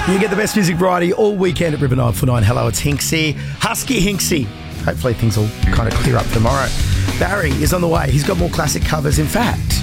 You get the best music variety all weekend at River 949. Hello, it's Hinksy. Husky Hinksy. Hopefully things will kind of clear up tomorrow. Barry is on the way. He's got more classic covers. In fact,